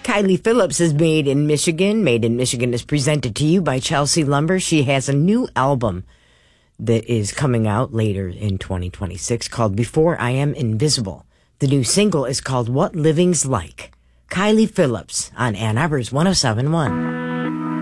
Kylie Phillips is Made in Michigan. Made in Michigan is presented to you by Chelsea Lumber. She has a new album that is coming out later in 2026 called Before I Am Invisible. The new single is called What Living's Like. Kylie Phillips on Ann Arbor's 107.1.